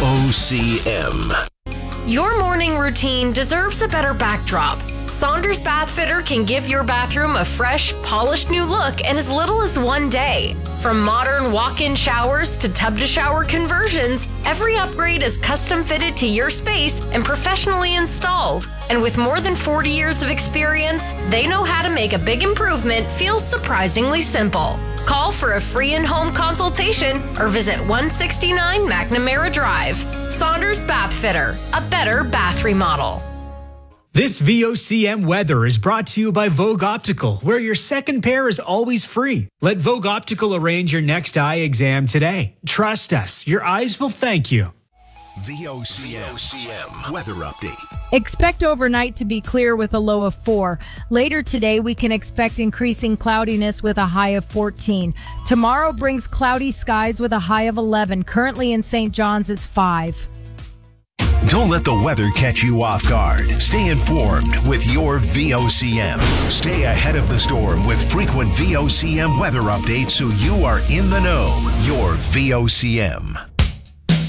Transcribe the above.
VOCM. Your morning routine deserves a better backdrop. Saunders Bath Fitter can give your bathroom a fresh, polished new look in as little as one day. From modern walk-in showers to tub-to-shower conversions, every upgrade is custom fitted to your space and professionally installed. And with more than 40 years of experience, they know how to make a big improvement feel surprisingly simple. Call for a free in-home consultation or visit 169 McNamara Drive. Saunders Bath Fitter, a better bath remodel. This VOCM weather is brought to you by Vogue Optical, where your second pair is always free. Let Vogue Optical arrange your next eye exam today. Trust us, your eyes will thank you. VOCM weather update. Expect overnight to be clear with a low of 4. Later today, we can expect increasing cloudiness with a high of 14. Tomorrow brings cloudy skies with a high of 11. Currently in St. John's, it's 5. Don't let the weather catch you off guard. Stay informed with your VOCM. Stay ahead of the storm with frequent VOCM weather updates so you are in the know. Your VOCM.